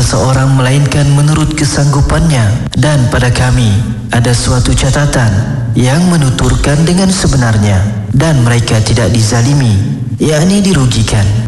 seseorang melainkan menurut kesanggupannya, dan pada kami ada suatu catatan yang menuturkan dengan sebenarnya dan mereka tidak dizalimi, yakni dirugikan.